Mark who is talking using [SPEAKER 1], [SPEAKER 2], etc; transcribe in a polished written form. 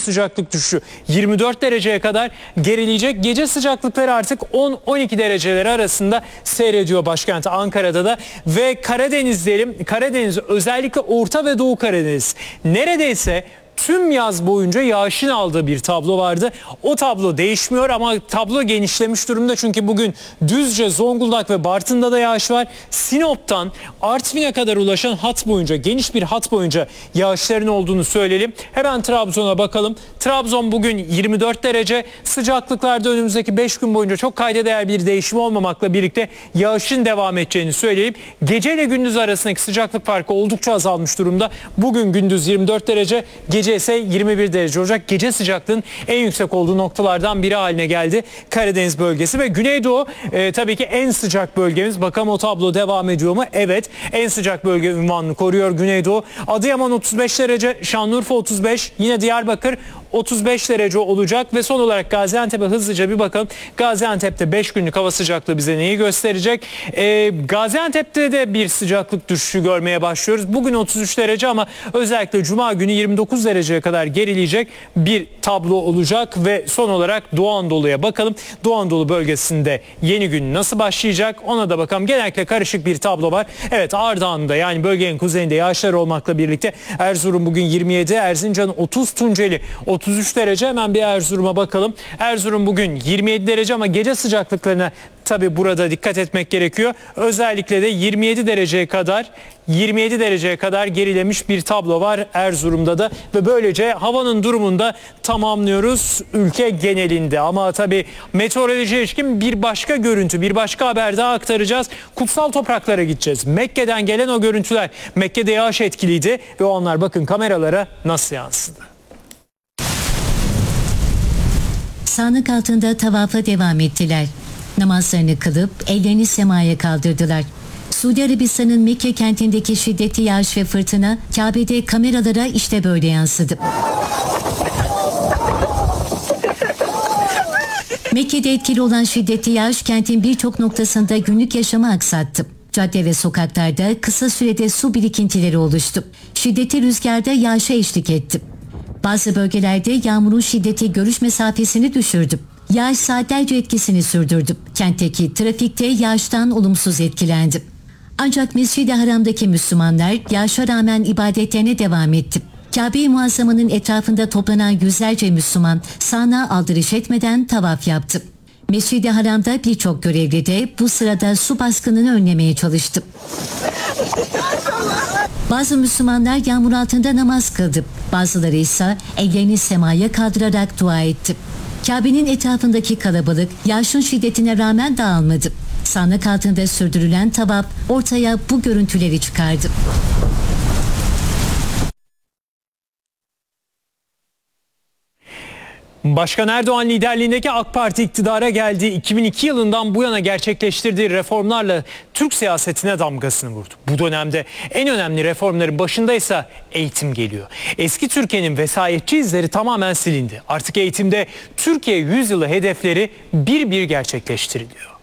[SPEAKER 1] sıcaklık düşüşü 24 dereceye kadar gerileyecek. Gece sıcaklıkları artık 10-12 dereceler arasında seyrediyor başkent Ankara'da da. Ve Karadeniz diyelim, Karadeniz özellikle Orta ve Doğu Karadeniz neredeyse tüm yaz boyunca yağışın aldığı bir tablo vardı. O tablo değişmiyor ama tablo genişlemiş durumda. Çünkü bugün Düzce, Zonguldak ve Bartın'da da yağış var. Sinop'tan Artvin'e kadar ulaşan hat boyunca, geniş bir hat boyunca yağışların olduğunu söyleyelim. Hemen Trabzon'a bakalım. Trabzon bugün 24 derece. Sıcaklıklarda önümüzdeki 5 gün boyunca çok kayda değer bir değişim olmamakla birlikte yağışın devam edeceğini söyleyeyim. Gece ile gündüz arasındaki sıcaklık farkı oldukça azalmış durumda. Bugün gündüz 24 derece, gece ise 21 derece olacak. Gece sıcaklığın en yüksek olduğu noktalardan biri haline geldi Karadeniz bölgesi ve Güneydoğu tabii ki en sıcak bölgemiz. Bakalım o tablo devam ediyor mu? Evet, en sıcak bölge unvanını koruyor Güneydoğu. Adıyaman 35 derece, Şanlıurfa 35, yine Diyarbakır 35 derece olacak ve son olarak Gaziantep'e hızlıca bir bakalım. Gaziantep'te 5 günlük hava sıcaklığı bize neyi gösterecek? Gaziantep'te de bir sıcaklık düşüşü görmeye başlıyoruz. Bugün 33 derece ama özellikle Cuma günü 29 dereceye kadar gerileyecek bir tablo olacak ve son olarak Doğu Anadolu'ya bakalım. Doğu Anadolu bölgesinde yeni gün nasıl başlayacak ona da bakalım. Genellikle karışık bir tablo var. Evet, Ardahan'da yani bölgenin kuzeyinde yağışlar olmakla birlikte Erzurum bugün 27, Erzincan 30, Tunceli 33 derece. Hemen bir Erzurum'a bakalım. Erzurum bugün 27 derece ama gece sıcaklıklarına tabi burada dikkat etmek gerekiyor. Özellikle de 27 dereceye kadar gerilemiş bir tablo var Erzurum'da da ve böylece havanın durumunu da tamamlıyoruz ülke genelinde. Ama tabi meteorolojiye ilişkin bir başka görüntü, bir başka haber daha aktaracağız. Kutsal topraklara gideceğiz. Mekke'den gelen o görüntüler. Mekke'de yağış etkiliydi ve o anlar bakın kameralara nasıl yansıdı.
[SPEAKER 2] Sağanak altında tavafa devam ettiler. Namazlarını kılıp ellerini semaya kaldırdılar. Suudi Arabistan'ın Mekke kentindeki şiddetli yağış ve fırtına Kabe'de kameralara işte böyle yansıdı. Mekke'de etkili olan şiddetli yağış kentin birçok noktasında günlük yaşamı aksattı. Cadde ve sokaklarda kısa sürede su birikintileri oluştu. Şiddetli rüzgarda yağışa eşlik etti. Bazı bölgelerde yağmurun şiddeti görüş mesafesini düşürdü. Yağış saatlerce etkisini sürdürdü. Kentteki trafikte yağıştan olumsuz etkilendi. Ancak Mescid-i Haram'daki Müslümanlar yağışa rağmen ibadetlerine devam etti. Kabe-i Muazzama'nın etrafında toplanan yüzlerce Müslüman sağına aldırış etmeden tavaf yaptı. Mescid-i Haram'da birçok görevli de bu sırada su baskınını önlemeye çalıştı. Bazı Müslümanlar yağmur altında namaz kıldı. Bazıları ise ellerini semaya kaldırarak dua etti. Kabe'nin etrafındaki kalabalık yağışın şiddetine rağmen dağılmadı. Sağanak altında sürdürülen tavaf ortaya bu görüntüleri çıkardı.
[SPEAKER 1] Başkan Erdoğan liderliğindeki AK Parti iktidara geldi. 2002 yılından bu yana gerçekleştirdiği reformlarla Türk siyasetine damgasını vurdu. Bu dönemde en önemli reformların başındaysa eğitim geliyor. Eski Türkiye'nin vesayetçi izleri tamamen silindi. Artık eğitimde Türkiye yüzyılı hedefleri bir bir gerçekleştiriliyor.